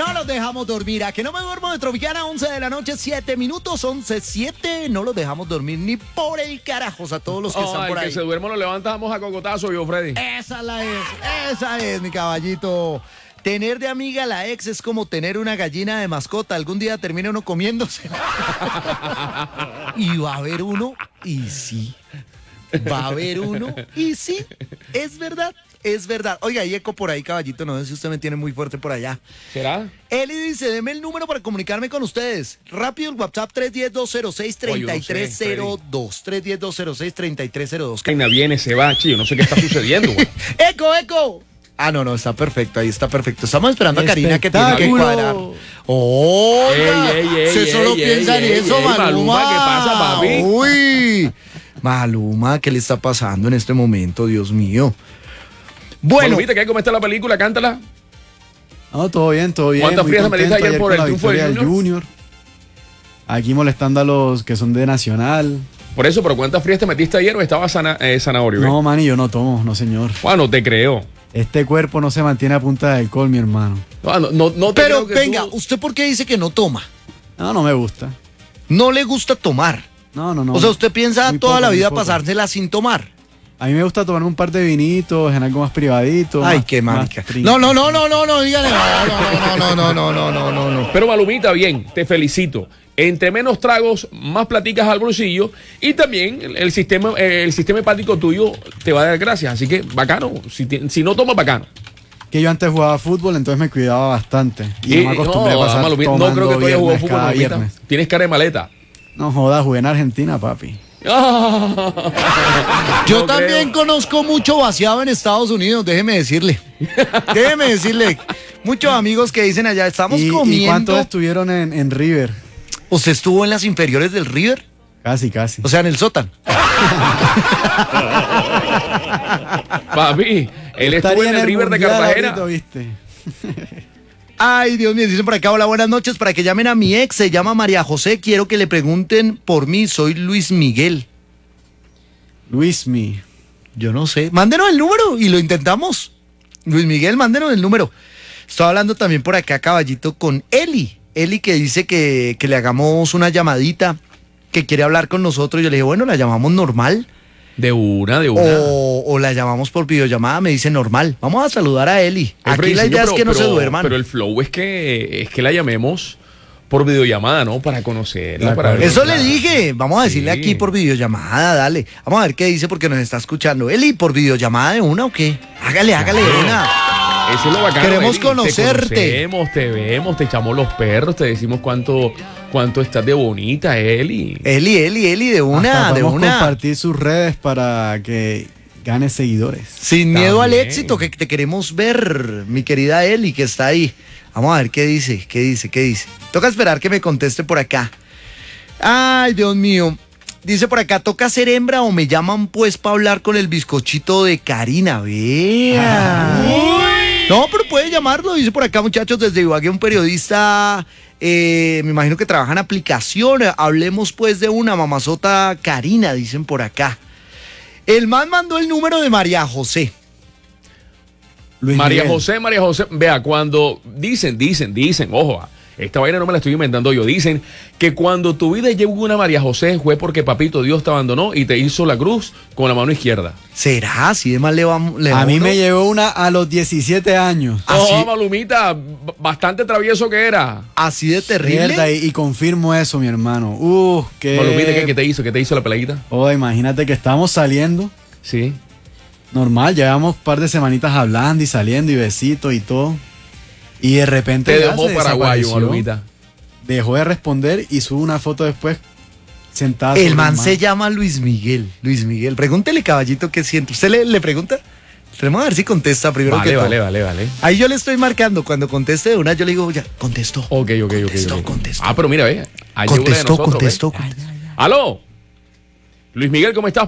No los dejamos dormir. A que no me duermo de Tropicana, 11 de la noche, 7 minutos, 11:07. No los dejamos dormir ni por el carajos a todos los que están por ahí. Que se duerma lo levantamos a cocotazo, yo, Freddy. Esa es, mi caballito. Tener de amiga a la ex es como tener una gallina de mascota. Algún día termina uno comiéndose. Y va a haber uno, y sí. Va a haber uno, y sí. Es verdad. Es verdad. Oiga, hay eco por ahí, caballito. No sé si usted me tiene muy fuerte por allá. ¿Será? Eli dice, deme el número para comunicarme con ustedes. Rápido, el WhatsApp 310-206-3302. 310-206-3302. Reina viene, se va, chido. No sé qué está sucediendo, güey. ¡Eco! Ah, no, está perfecto, ahí está perfecto. Estamos esperando a Karina que tiene que cuadrar. ¡Oiga! Se solo piensa en eso, Maluma. ¿Qué pasa, papi? Uy, Maluma, ¿qué le está pasando en este momento? Dios mío. Bueno. ¿Viste cómo está la película? Cántala. No, todo bien, todo bien. ¿Cuántas frías me diste ayer por el triunfo del Junior? Aquí molestando a los que son de Nacional. Por eso, pero ¿cuántas frías te metiste ayer o estaba zanahorio? No, mani, yo no tomo, no señor. Bueno, te creo. Este cuerpo no se mantiene a punta de alcohol, mi hermano. No te Pero creo que venga, ¿usted por qué dice que no toma? No me gusta. ¿No le gusta tomar? No. O sea, ¿usted piensa muy toda poco, la vida muy poco. pasársela sin tomar? A mí me gusta tomarme un par de vinitos en algo más privadito. Ay, más, qué más marica. tranqui. No, dígale. No. Pero Malumita, bien, te felicito. Entre menos tragos, más platicas al bolsillo y también el sistema hepático tuyo te va a dar gracias. Así que bacano. Si no tomas, bacano. Que yo antes jugaba fútbol, entonces me cuidaba bastante. Y no me acostumbré a pasar Malumita, no tomando creo que tú hayas jugado fútbol, cada Malumita. viernes. Tienes cara de maleta. No jodas, jugué en Argentina, papi. Yo también conozco mucho vaciado en Estados Unidos, déjeme decirle. Muchos amigos que dicen allá, estamos comiendo. ¿Y cuántos estuvieron en River? ¿Usted estuvo en las inferiores del River? Casi. O sea, en el sótano. Papi, él estuvo en el River de Cartagena. Ahorita, ¿viste? Ay, Dios mío, dicen por acá, hola, buenas noches, para que llamen a mi ex, se llama María José, quiero que le pregunten por mí, soy Luis Miguel. Luismi. Yo no sé, mándenos el número y lo intentamos. Luis Miguel, mándenos el número. Estoy hablando también por acá, caballito, con Eli que dice que le hagamos una llamadita, que quiere hablar con nosotros. Yo le dije, bueno, la llamamos normal. De una. O la llamamos por videollamada, me dice normal. Vamos a saludar a Eli. Aquí la idea es que no se duerman. Pero el flow es que la llamemos por videollamada, ¿no? Para conocerla. Eso le dije. Vamos a decirle aquí por videollamada, dale. Vamos a ver qué dice porque nos está escuchando. Eli, ¿por videollamada de una o qué? Hágale de una. Eso es lo bacano. Queremos Eli. conocerte. Te conocemos, te vemos, te echamos los perros, te decimos cuánto estás de bonita, Eli. Eli, de una, Hasta de podemos una. compartir sus redes para que gane seguidores. Sin miedo al También. éxito, que te queremos ver, mi querida Eli, que está ahí. Vamos a ver qué dice. Toca esperar que me conteste por acá. Ay, Dios mío. Dice por acá, ¿toca ser hembra o me llaman pues para hablar con el bizcochito de Karina? Vea. No, pero puede llamarlo, dice por acá, muchachos, desde Ibagué, un periodista, me imagino que trabaja en aplicación. Hablemos pues de una mamazota Karina, dicen por acá. El man mandó el número de María José. Luis María Miguel. José, vea, cuando dicen, ojo, esta vaina no me la estoy inventando yo, dicen que cuando tu vida llegó una María José fue porque papito Dios te abandonó y te hizo la cruz con la mano izquierda. ¿Será? Así de mal le vamos. A mí me llegó una a los 17 años. Oh, Malumita, bastante travieso que era. Así de terrible. Mierda, y confirmo eso, mi hermano. Malumita, ¿qué te hizo? ¿Qué te hizo la peladita? Oh, imagínate que estábamos saliendo. Sí. Normal, llevamos un par de semanitas hablando y saliendo y besitos y todo. Y de repente Te ya dejó se paraguayo, desapareció. Malumita. Dejó de responder y sube una foto después sentada. El sobre man el se llama Luis Miguel. Pregúntele, caballito, qué siente. ¿Usted le pregunta? Tenemos a ver si contesta primero que todo. Vale. Ahí yo le estoy marcando. Cuando conteste de una, yo le digo, ya, contestó. Ok. Contestó. Ah, pero mira, ve. Ahí llegó una de nosotros, Contestó. ¿ve? ¡Aló! Luis Miguel, ¿cómo estás?